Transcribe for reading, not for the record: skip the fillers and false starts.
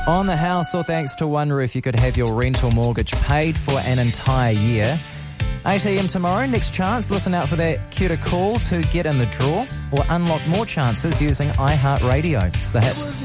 On the house, or thanks to One Roof, you could have your rental mortgage paid for an entire year. 8 a.m. tomorrow, next chance. Listen out for that cue to call to get in the draw or unlock more chances using iHeartRadio. It's the hits.